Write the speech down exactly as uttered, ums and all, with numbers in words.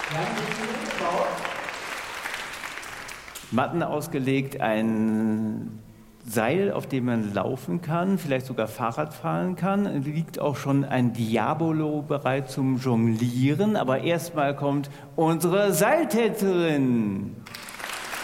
Matten ausgelegt, ein Seil, auf dem man laufen kann, vielleicht sogar Fahrrad fahren kann. Es liegt auch schon ein Diabolo bereit zum Jonglieren. Aber erstmal kommt unsere Seiltänzerin.